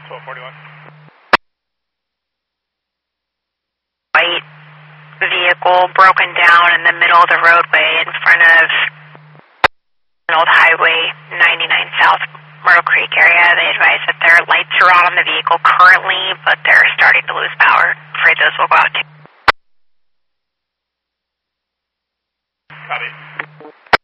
1241. White vehicle broken down in the middle of the roadway in front of an old highway 99 South Myrtle Creek area. They advise that their lights are on the vehicle currently, but they're starting to lose power. Afraid those will go out too.